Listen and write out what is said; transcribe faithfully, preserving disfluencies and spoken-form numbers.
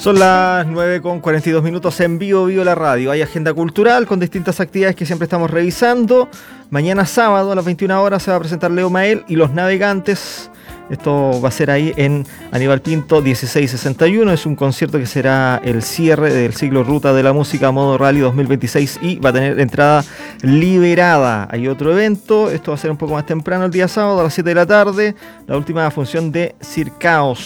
Son las nueve con cuarenta y dos minutos en vivo, vivo la radio. Hay agenda cultural con distintas actividades que siempre estamos revisando. Mañana sábado a las veintiuna horas se va a presentar Leo Mael y Los Navegantes. Esto va a ser ahí en Aníbal Pinto dieciséis sesenta y uno. Es un concierto que será el cierre del ciclo Ruta de la Música Modo Rally dos mil veintiséis y va a tener entrada liberada. Hay otro evento, esto va a ser un poco más temprano el día sábado a las siete de la tarde, la última función de Circaos.